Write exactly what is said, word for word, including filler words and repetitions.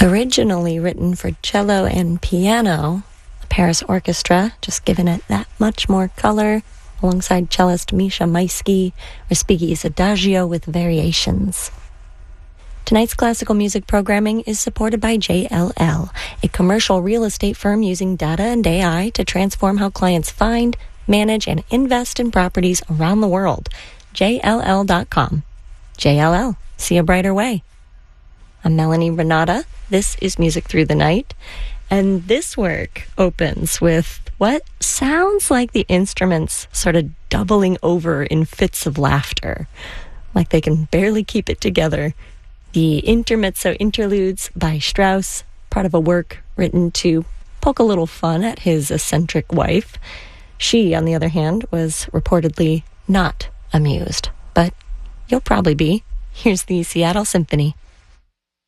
Originally written for cello and piano, the Paris Orchestra, just given it that much more color, alongside cellist Misha Maisky, Respighi's Adagio with variations. Tonight's classical music programming is supported by J L L, a commercial real estate firm using data and A I to transform how clients find, manage, and invest in properties around the world. J L L dot com. J L L. See a brighter way. I'm Melanie Renata. This is Music Through the Night. And this work opens with what sounds like the instruments sort of doubling over in fits of laughter, like they can barely keep it together. The intermezzo interludes by Strauss, part of a work written to poke a little fun at his eccentric wife. She, on the other hand, was reportedly not amused, but you'll probably be. Here's the Seattle Symphony.